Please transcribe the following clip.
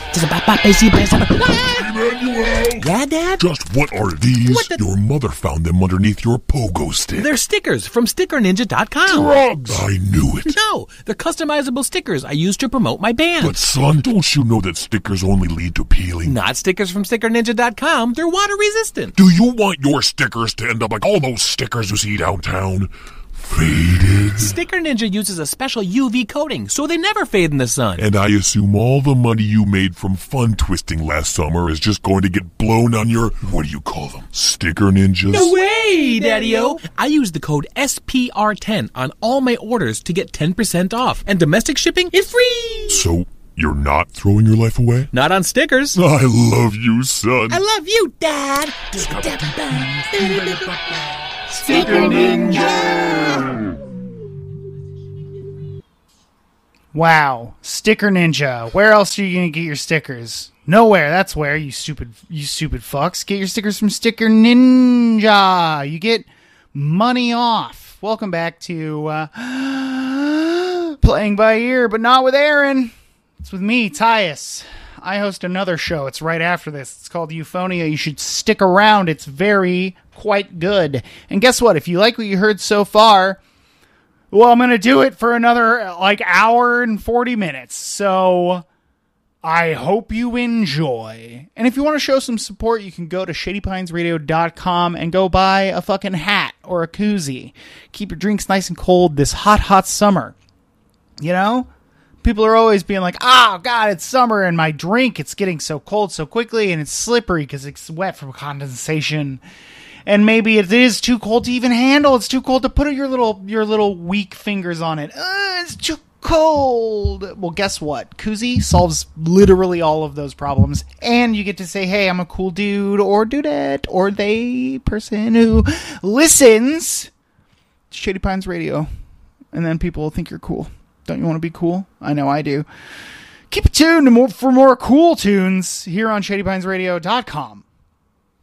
Emmanuel! Yeah, Dad? Just what are these? Your mother found them underneath your pogo stick. They're stickers from StickerNinja.com. Drugs! I knew it. No, they're customizable stickers I use to promote my band. But son, don't you know that stickers only lead to peeling? Not stickers from StickerNinja.com. They're water resistant. Do you want your stickers to end up like all those stickers you see downtown? Faded. Sticker Ninja uses a special UV coating, so they never fade in the sun. And I assume all the money you made from fun twisting last summer is just going to get blown on your, what do you call them, sticker ninjas? No way, Daddy-O! I use the code SPR10 on all my orders to get 10% off, and domestic shipping is free! So, you're not throwing your life away? Not on stickers. I love you, son. I love you, Dad! Sticker Ninja! Wow, Sticker Ninja. Where else are you going to get your stickers? Nowhere. That's where, you stupid fucks. Get your stickers from Sticker Ninja. You get money off. Welcome back to Playing by Ear, but not with Aaron. It's with me, Tyus. I host another show. It's right after this. It's called Euphonia. You should stick around. It's quite good. And guess what? If you like what you heard so far, well, I'm going to do it for another hour and 40 minutes. So I hope you enjoy. And if you want to show some support, you can go to shadypinesradio.com and go buy a fucking hat or a koozie. Keep your drinks nice and cold this hot, hot summer. You know? People are always being like, oh, God, it's summer, and my drink, it's getting so cold so quickly, and it's slippery because it's wet from condensation. And maybe it is too cold to even handle. It's too cold to put your little weak fingers on it. It's too cold. Well, guess what? Koozie solves literally all of those problems. And you get to say, hey, I'm a cool dude or dudette or they person who listens to Shady Pines Radio. And then people will think you're cool. Don't you want to be cool? I know I do. Keep it tuned for more cool tunes here on ShadyPinesRadio.com.